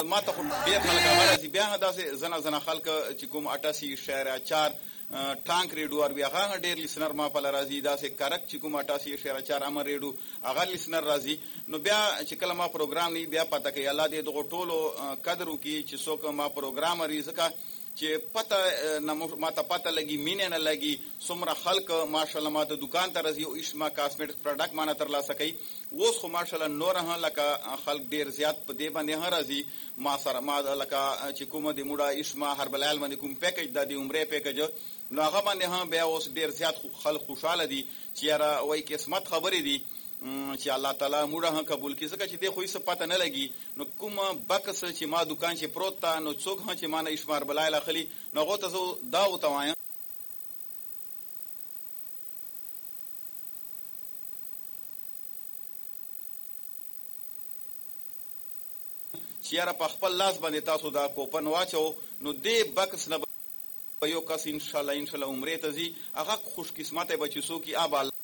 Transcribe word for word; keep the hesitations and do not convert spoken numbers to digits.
ما ته ډېر خلک هغه راځي بیا هم داسې زنه زنه خلک چې کوم اټاسي شاعره چار ټانک ریډو ور بیا هغه ډېر لیسنر ما په راځي داسې کرک چې کوم اټاسي شاعره چار امر ریډو هغه لیسنر راځي نو بیا چې کله ما پروګرام نی بیا پته کوي الله دې دغه ټولو قدر وکړي چې څوک ما پروګرام لري ځکه چې پته ما ته پته لګي مینه نه لګي څومره خلک ماشاءالله ما ته دکان ته راځي او اسما کاسمیټکس پروډکټ ما نه ترلاسه کوي اوس خو ماشاءالله نور هم لکه خلک ډېر زیات په دې باندې هم راځي ما سره ما لکه چې کومه د موډه اسما هربل علم باندې کوم پیکج د دې عمره پیکج نو هغه باندې هم بیا اوس ډېر زیات خلک خوشاله دي چې یاره وایي قسمت خبرې دي چې الله تعالی موږ هم قبول کړي ځکه چې دې خو هیڅ پته نه لګي نو کومه بکس چې ما دکان چې پروت تا نو څوک هم چې ما نه اشمار بلایل اخلي نو هغو ته زه دا ورته وایم چې یاره په خپل لاس باندې تاسو دا کوپن واچو نو دې بکس نه یو کس انشاءالله انشاءالله عمرې ته ځي هغه خوش قسمته به چې څوک یې آب